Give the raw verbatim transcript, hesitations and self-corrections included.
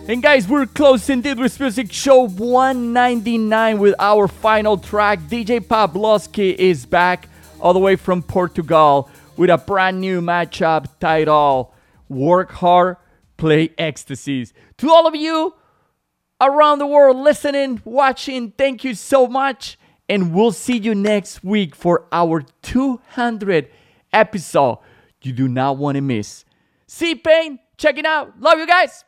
And guys, we're closing Dilbers Music Show one ninety-nine with our final track. D J Pavlovsky is back all the way from Portugal with a brand new matchup titled Work Hard, Play Ecstasies. To all of you around the world listening, watching, thank you so much. And we'll see you next week for our two hundredth episode you do not want to miss. C-Pain, checking out. Love you guys.